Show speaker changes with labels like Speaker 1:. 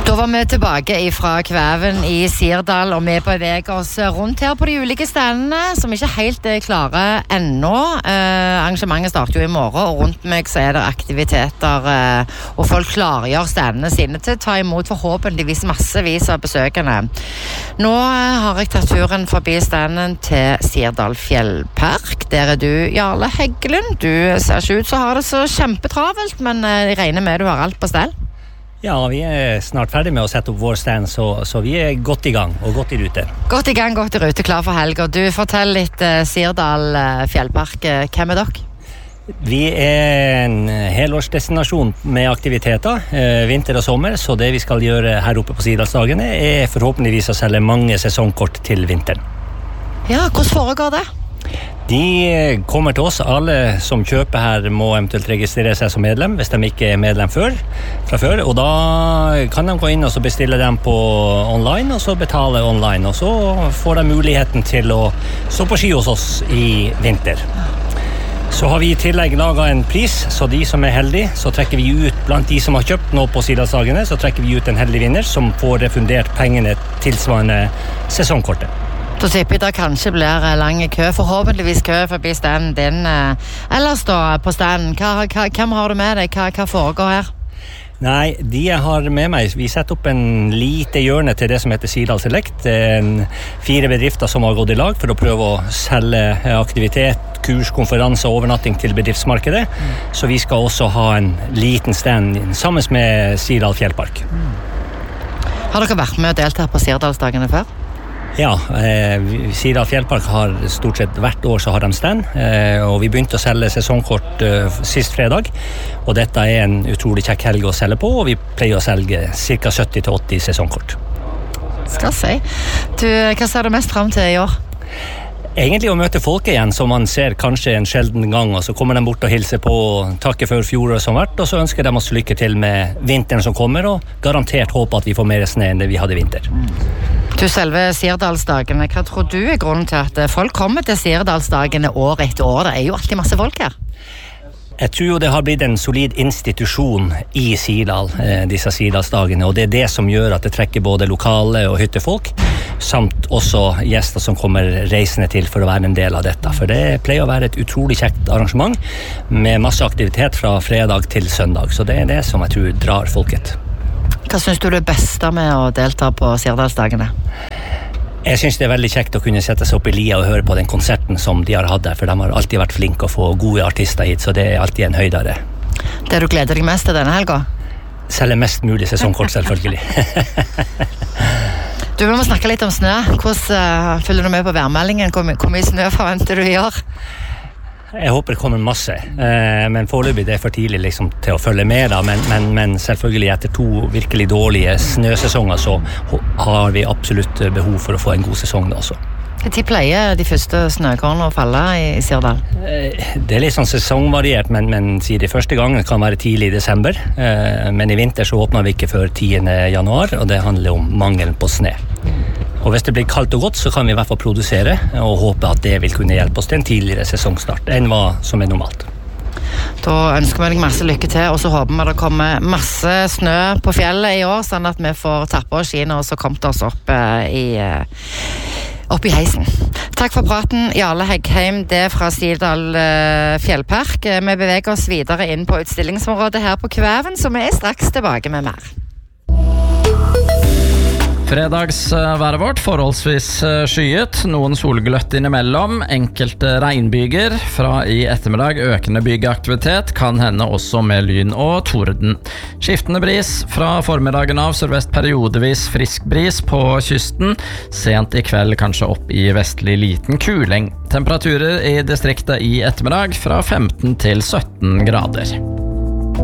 Speaker 1: Da var vi tilbake fra Kvæven I Sirdal, og vi beveger oss rundt her på de ulike standene, som ikke helt klare ennå. Arrangementet starter jo I morgen, og rundt meg så det aktiviteter, og folk klargjør standene sine til å ta imot forhåpentligvis massevis av besøkende. Nå har jeg tatt turen forbi standen til Sirdal Fjellpark. Der du, Jarle Heggelund. Du ser ikke ut så har det så kjempetravelt, men jeg regner med du har alt på stell.
Speaker 2: Ja, vi snart ferdig med å sette opp vår stand, så vi godt I gang og godt I rute.
Speaker 1: Godt I gang, godt I rute, klar for helg. Og du, fortell litt Sirdal Fjellpark. Hvem dere?
Speaker 2: Vi en helårsdestinasjon med aktiviteter, vinter og sommer, så det vi skal gjøre her oppe på Sirdalsdagene forhåpentligvis å selge mange sesongkort til vinteren.
Speaker 1: Ja, hvordan foregår det?
Speaker 2: De kommer til oss, alle som kjøper her må eventuelt registrere seg som medlem, hvis de ikke medlem fra før, og da kan de gå inn og så bestille dem på online, og så betale online, og så får de muligheten til å stå på ski hos oss I vinter. Så har vi I tillegg laget en pris, så de som heldige, så trekker vi ut blant de som har kjøpt nå på Sirdalsdagene, så trekker vi ut en heldig vinner som får refundert pengene tilsvarende sesongkortet.
Speaker 1: Så tipper jeg det kanskje blir lang kø, forhåpentligvis kø forbi standen din. Ellers da på standen, hvem har du med deg? Hva foregår her?
Speaker 2: Nei, de jeg har med meg, vi setter opp en lite hjørne til det som heter Sirdal Select. 4 bedrifter som har gått I lag for å prøve å selge aktivitet, kurs, konferanse og overnatting til bedriftsmarkedet. Så vi skal også ha en liten stand sammen med Sirdal Fjellpark.
Speaker 1: Har dere vært med og delt her på Sirdalsdagene før?
Speaker 2: Ja, Sirdal Fjellpark har stort sett hvert år så har de stand, og vi begynte å selge sesongkort sist fredag, og dette en utrolig kjekk helg å selge på, og vi pleier å selge ca. 70-80 sesongkort.
Speaker 1: Skal si. Du, hva ser du mest frem til I år?
Speaker 2: Egentlig å møte folk igjen, som man ser kanskje en sjelden gang, og så kommer de bort og hilser på og takker for fjoråret som vært, og så ønsker de oss lykke til med vinteren som kommer, og garantert håper at vi får mer snø enn det vi hadde I vinter.
Speaker 1: Du, selve Sirdalsdagene, hva tror du grunnen til at folk kommer til Sirdalsdagene år etter år? Det jo alltid masse folk her.
Speaker 2: Jeg tror jo det har blitt en solid institusjon I Sirdal, disse Sirdalsdagene, og det det som gjør at det trekker både lokale og hyttefolk, samt også gjester som kommer reisende til for å være en del av dette. For det pleier å være et utrolig kjekt arrangement med masse aktivitet fra fredag til søndag, så det det som jeg tror drar folket.
Speaker 1: Hva synes du det beste med å delta på Sirdalsdagene?
Speaker 2: Jeg synes det veldig kjekt å kunne sette seg opp I lia og høre på den konserten som de har hatt der, for de har alltid vært flinke å få gode artister hit, så det alltid en høydere.
Speaker 1: Det du gleder deg mest til denne helga?
Speaker 2: Selge mest mulig sesongkort, selvfølgelig.
Speaker 1: Du, vi må snakke litt om snø. Hvordan følger du med på værmeldingen? Hvor mye snø forventer du I år?
Speaker 2: Jeg håper det kommer masse, men foreløpig det for tidlig liksom, til å følge med da, men selvfølgelig etter 2 virkelig dårlige snøsesonger så har vi absolutt behov for å få en god sesong da også.
Speaker 1: Hva pleier de første snøkornene å falle I Sirdal?
Speaker 2: Det litt sånn sesongvariert, men sier de første gangen kan være tidlig I desember, men I vinter så åpner vi ikke før 10. januar, og det handler om mangelen på snø. Og hvis det blir kaldt og godt, så kan vi I hvert fall produsere, og håpe at det vil kunne hjelpe oss til en tidligere sesongstart enn hva som normalt.
Speaker 1: Da ønsker vi deg masse lykke til, og så håper vi det kommer masse snø på fjellet I år, sånn at vi får tappe oss skiene og så kommer oss opp I heisen. Takk for praten, Jarle Heggheim, det fra Sirdal Fjellpark. Vi beveger oss videre inn på utstillingsområdet her på Kvæven, så vi straks tilbake med mer.
Speaker 3: Fredagsværet vårt forholdsvis skyet, noen solgløtt innimellom, enkelte regnbyger, fra I ettermiddag økende bygeaktivitet, kan hende også med lyn og torden. Skiftende bris, fra formiddagen av sørvest periodevis frisk bris på kysten, sent I kveld kanskje opp I vestlig liten kuling. Temperaturer I distriktet I ettermiddag fra 15 til 17 grader.